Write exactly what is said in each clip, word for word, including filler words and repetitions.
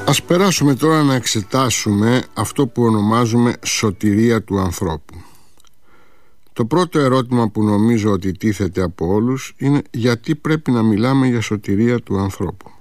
Ας περάσουμε τώρα να εξετάσουμε αυτό που ονομάζουμε σωτηρία του ανθρώπου. Το πρώτο ερώτημα που νομίζω ότι τίθεται από όλους είναι γιατί πρέπει να μιλάμε για σωτηρία του ανθρώπου.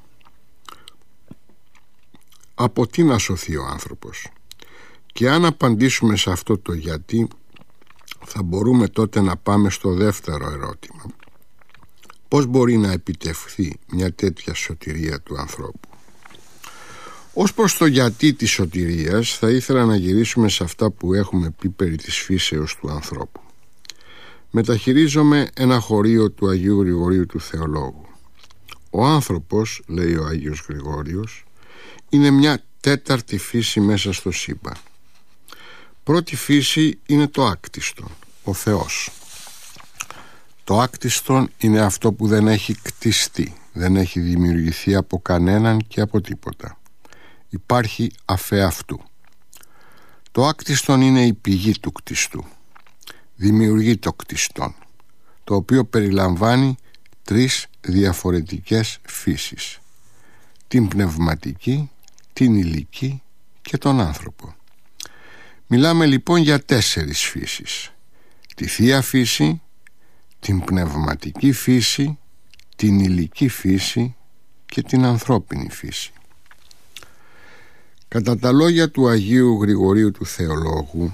Από τι να σωθεί ο άνθρωπος? Και αν απαντήσουμε σε αυτό το γιατί, θα μπορούμε τότε να πάμε στο δεύτερο ερώτημα. Πώς μπορεί να επιτευχθεί μια τέτοια σωτηρία του ανθρώπου? Ως προς το γιατί της σωτηρίας, θα ήθελα να γυρίσουμε σε αυτά που έχουμε πει περί της φύσεως του ανθρώπου. Μεταχειρίζομαι ένα χωρίο του Αγίου Γρηγορίου του Θεολόγου. Ο άνθρωπος, λέει ο Άγιος Γρηγόριος, είναι μια τέταρτη φύση μέσα στο σύμπαν. Πρώτη φύση είναι το άκτιστο, ο Θεός. Το άκτιστο είναι αυτό που δεν έχει κτιστεί, δεν έχει δημιουργηθεί από κανέναν και από τίποτα. Υπάρχει αφ' αυτού. Το άκτιστον είναι η πηγή του κτιστού. Δημιουργεί το κτιστόν, το οποίο περιλαμβάνει τρεις διαφορετικές φύσεις: την πνευματική, την ηλική και τον άνθρωπο. Μιλάμε λοιπόν για τέσσερις φύσεις: τη θεία φύση, την πνευματική φύση, την ηλική φύση και την ανθρώπινη φύση. Κατά τα λόγια του Αγίου Γρηγορίου του Θεολόγου,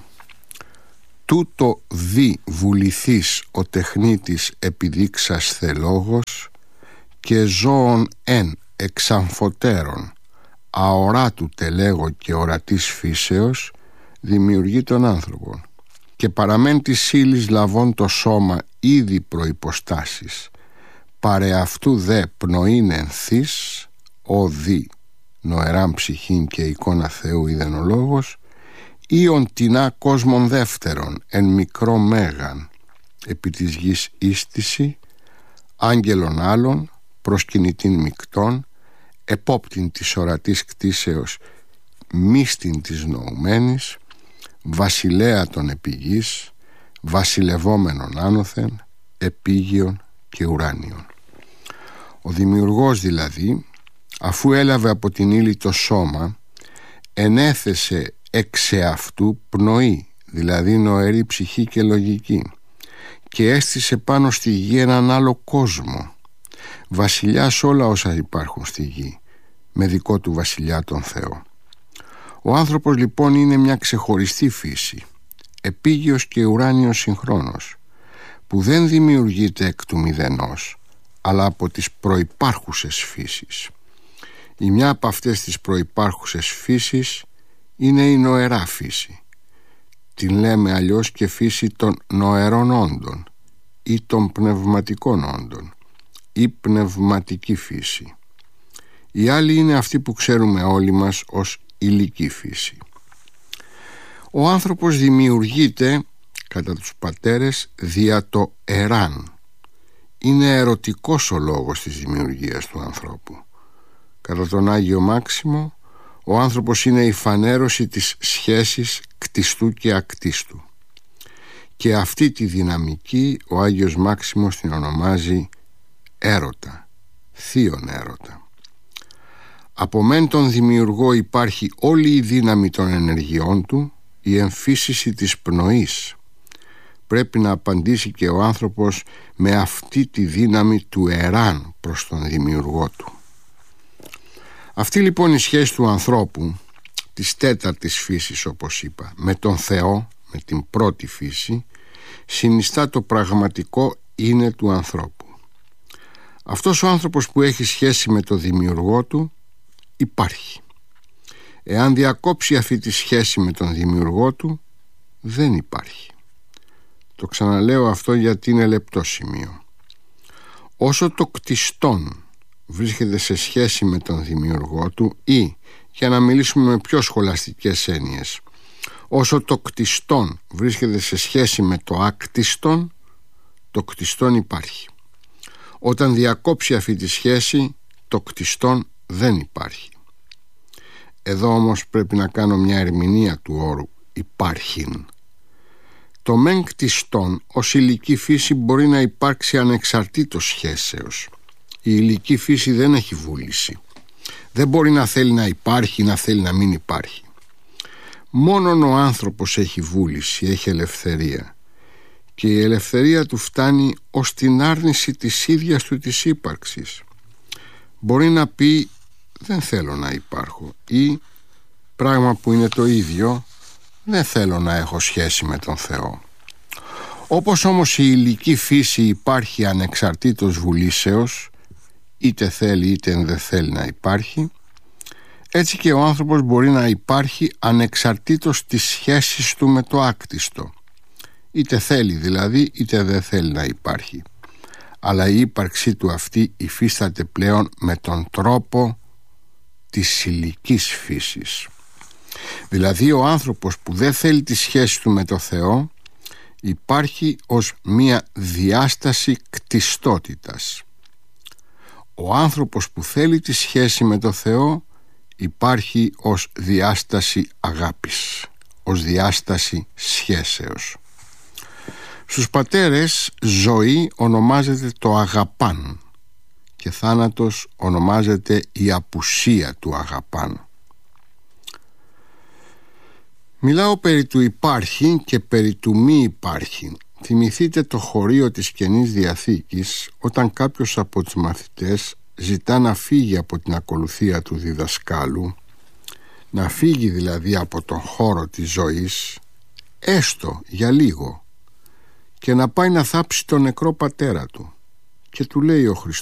τούτο δι βουληθείς ο τεχνίτης επιδείξασθε λόγος και ζώων εν εξαμφωτέρων αοράτου τελέγω και ορατής φύσεως δημιουργεί τον άνθρωπο, και παραμέν της ύλης λαβών το σώμα ήδη προϋποστάσεις, παρε αυτού δε πνοήν ενθείς ο δι νοεράν ψυχήν και εικόνα Θεού είδεν ο λόγος, ήον τεινά κόσμον δεύτερον εν μικρό μέγαν επί της γης ίστηση, άγγελον άλλων προσκυνητήν μεικτών, επόπτην της ορατής κτίσεως μίστην της νοουμένης, βασιλέα των επιγής, βασιλευόμενων άνωθεν, επίγειων και ουράνιων. Ο δημιουργός δηλαδή, αφού έλαβε από την ύλη το σώμα, ενέθεσε εξ εαυτού πνοή, δηλαδή νοερή ψυχή και λογική, και έστησε πάνω στη γη έναν άλλο κόσμο, βασιλιάς όλα όσα υπάρχουν στη γη, με δικό του βασιλιά τον Θεό. Ο άνθρωπος λοιπόν είναι μια ξεχωριστή φύση, επίγειος και ουράνιος συγχρόνος, που δεν δημιουργείται εκ του μηδενός, αλλά από τις προϋπάρχουσες φύσεις. Η μια από αυτές τις προϋπάρχουσες φύσεις είναι η νοερά φύση. Την λέμε αλλιώς και φύση των νοερών όντων ή των πνευματικών όντων ή πνευματική φύση. Η άλλη είναι αυτή που ξέρουμε όλοι μας ως ηλική φύση. Ο άνθρωπος δημιουργείται κατά τους πατέρες δια το εράν. Είναι ερωτικός ο λόγος της δημιουργίας του ανθρώπου. Κατά τον Άγιο Μάξιμο, ο άνθρωπος είναι η φανέρωση της σχέσης κτιστού και ακτίστου. Και αυτή τη δυναμική ο Άγιος Μάξιμος την ονομάζει έρωτα, θείον έρωτα. Από μεν τον δημιουργό υπάρχει όλη η δύναμη των ενεργειών του, η εμφύσιση της πνοής. Πρέπει να απαντήσει και ο άνθρωπος με αυτή τη δύναμη του εράν προς τον δημιουργό του. Αυτή λοιπόν η σχέση του ανθρώπου, της τέταρτης φύσης όπως είπα, με τον Θεό, με την πρώτη φύση, συνιστά το πραγματικό είναι του ανθρώπου. Αυτός ο άνθρωπος που έχει σχέση με το δημιουργό του υπάρχει. Εάν διακόψει αυτή τη σχέση με τον δημιουργό του, δεν υπάρχει. Το ξαναλέω αυτό γιατί είναι λεπτό σημείο. Όσο το κτιστόν βρίσκεται σε σχέση με τον δημιουργό του, ή, για να μιλήσουμε με πιο σχολαστικές έννοιες, όσο το κτιστόν βρίσκεται σε σχέση με το άκτιστον, το κτιστόν υπάρχει. Όταν διακόψει αυτή τη σχέση, το κτιστόν δεν υπάρχει. Εδώ όμως πρέπει να κάνω μια ερμηνεία του όρου υπάρχειν. Το μεν κτιστόν ως ηλική φύση μπορεί να υπάρξει ανεξαρτήτως σχέσεως. Η ηλική φύση δεν έχει βούληση. Δεν μπορεί να θέλει να υπάρχει, να θέλει να μην υπάρχει. Μόνον ο άνθρωπος έχει βούληση, έχει ελευθερία, και η ελευθερία του φτάνει ως την άρνηση της ίδιας του της ύπαρξης. Μπορεί να πει δεν θέλω να υπάρχω, ή πράγμα που είναι το ίδιο, δεν θέλω να έχω σχέση με τον Θεό. Όπως όμως η υλική φύση υπάρχει ανεξαρτήτως βουλήσεως, είτε θέλει είτε δεν θέλει να υπάρχει, έτσι και ο άνθρωπος μπορεί να υπάρχει ανεξαρτήτως της σχέσης του με το άκτιστο, είτε θέλει δηλαδή είτε δεν θέλει να υπάρχει, αλλά η ύπαρξή του αυτή υφίσταται πλέον με τον τρόπο της υλικής φύσης. Δηλαδή ο άνθρωπος που δεν θέλει τη σχέση του με το Θεό υπάρχει ως μία διάσταση κτιστότητας. Ο άνθρωπος που θέλει τη σχέση με το Θεό υπάρχει ως διάσταση αγάπης, ως διάσταση σχέσεως. Στους πατέρες ζωή ονομάζεται το αγαπάν και θάνατος ονομάζεται η απουσία του αγαπάν. Μιλάω περί του υπάρχει και περί του μη υπάρχει. Θυμηθείτε το χωρίο της Καινής Διαθήκης, όταν κάποιος από τους μαθητές ζητά να φύγει από την ακολουθία του διδασκάλου, να φύγει δηλαδή από τον χώρο της ζωής, έστω για λίγο, και να πάει να θάψει τον νεκρό πατέρα του. Και του λέει ο Χριστός: